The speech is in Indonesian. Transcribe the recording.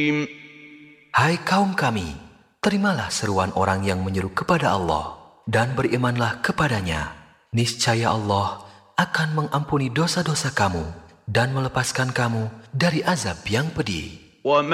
Hai kaum kami, terimalah seruan orang yang menyeru kepada Allah dan berimanlah kepadanya. Niscaya Allah akan mengampuni dosa-dosa kamu dan melepaskan kamu dari azab yang pedih.